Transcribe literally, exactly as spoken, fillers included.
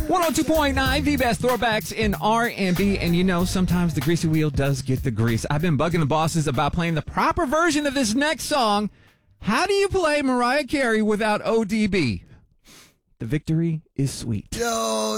one oh two point nine, the best throwbacks in R and B. And you know, sometimes the greasy wheel does get the grease. I've been bugging the bosses about playing the proper version of this next song. How do you play Mariah Carey without O D B? The victory is sweet. Yo.